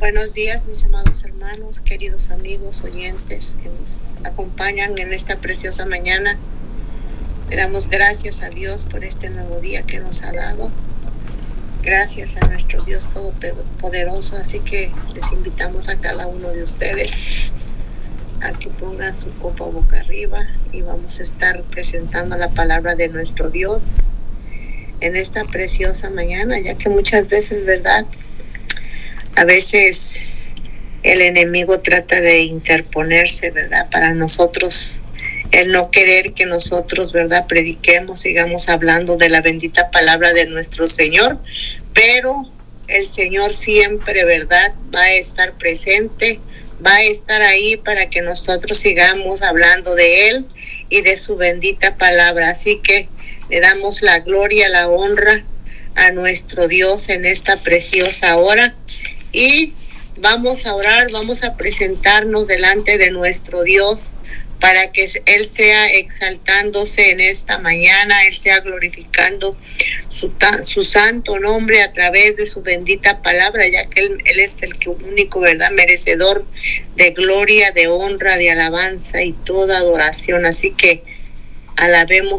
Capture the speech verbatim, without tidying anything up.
Buenos días, mis amados hermanos, queridos amigos, oyentes que nos acompañan en esta preciosa mañana. Le damos gracias a Dios por este nuevo día que nos ha dado. Gracias a nuestro Dios Todopoderoso. Así que les invitamos a cada uno de ustedes a que pongan su copa boca arriba y vamos a estar presentando la palabra de nuestro Dios en esta preciosa mañana, ya que muchas veces, ¿verdad?, a veces el enemigo trata de interponerse, ¿verdad?, para nosotros, el no querer que nosotros, ¿verdad?, prediquemos, sigamos hablando de la bendita palabra de nuestro Señor, pero el Señor siempre, ¿verdad?, va a estar presente, va a estar ahí para que nosotros sigamos hablando de Él y de su bendita palabra. Así que le damos la gloria, la honra a nuestro Dios en esta preciosa hora. Y vamos a orar, vamos a presentarnos delante de nuestro Dios para que Él sea exaltándose en esta mañana, Él sea glorificando su, su santo nombre a través de su bendita palabra, ya que Él, Él es el que único, ¿verdad?, merecedor de gloria, de honra, de alabanza y toda adoración. Así que alabemos